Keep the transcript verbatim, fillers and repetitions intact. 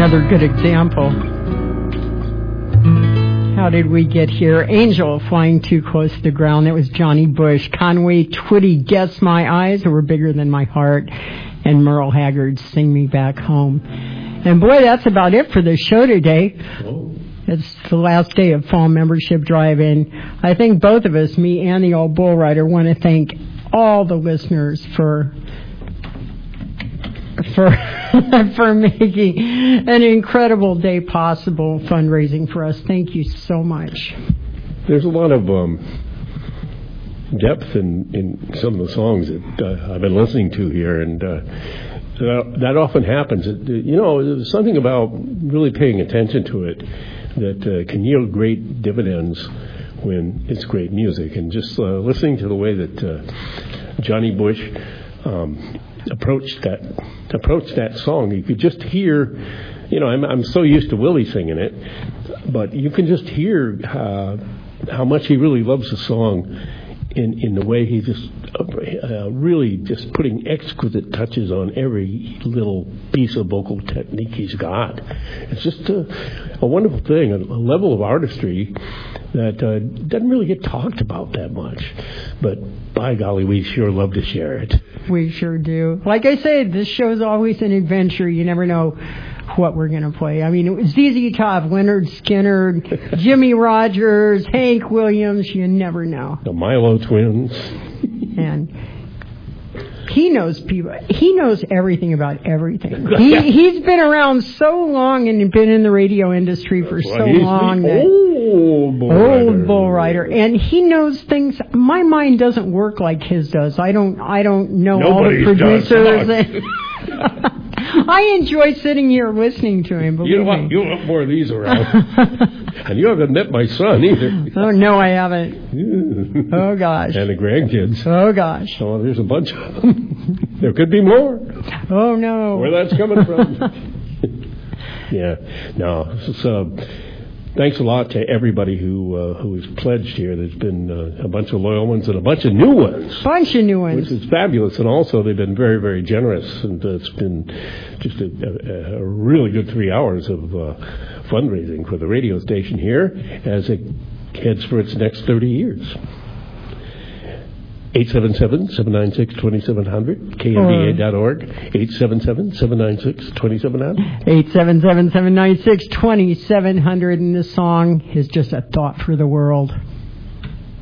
another good example. How did we get here? Angel, Flying Too Close to the Ground. That was Johnny Bush. Conway Twitty, Guess My Eyes, Were Bigger Than My Heart. And Merle Haggard, Sing Me Back Home. And boy, that's about it for the show today. Oh. It's the last day of Fall Membership Drive. And I think both of us, me and the old bull rider, want to thank all the listeners for for for making an incredible day possible, fundraising for us. Thank you so much. There's a lot of um, depth in, in some of the songs that uh, I've been listening to here, and uh, that, that often happens. It, you know, there's something about really paying attention to it that uh, can yield great dividends when it's great music. And just uh, listening to the way that uh, Johnny Bush um, approached that approached that song, you could just hear. You know, I'm I'm so used to Willie singing it, but you can just hear uh, how much he really loves the song. In, in the way he just uh, really just putting exquisite touches on every little piece of vocal technique he's got. It's just a, a wonderful thing, a, a level of artistry that uh, doesn't really get talked about that much. But by golly, we sure love to share it. We sure do. Like I said, this show's always an adventure. You never know what we're going to play. I mean, it was Z Z Top, Leonard Skinner, Jimmy Rogers, Hank Williams. You never know. The Milo Twins. And he knows people. He knows everything about everything. He, he's been around so long and been in the radio industry for well, so he's long. The that old bull old rider. bull rider, and he knows things. My mind doesn't work like his does. I don't. I don't know Nobody's all the producers. does. I enjoy sitting here listening to him. You want, me. You want more of these around. And you haven't met my son either. Oh, no, I haven't. Oh, gosh. And the grandkids. Oh, gosh. Oh, there's a bunch of them. There could be more. Oh, no. Where that's coming from. Yeah. No, it's, uh, thanks a lot to everybody who uh, who has pledged here. There's been uh, a bunch of loyal ones and a bunch of new ones. Bunch of new ones. Which is fabulous. And also they've been very, very generous. And uh, it's been just a, a, a really good three hours of uh, fundraising for the radio station here as it heads for its next thirty years. eight seven seven, seven nine six, two seven zero zero, K M B A dot org, eight seven seven, seven nine six, two seven zero zero. eight seven seven, seven nine six, two seven zero zero, and this song is just a thought for the world.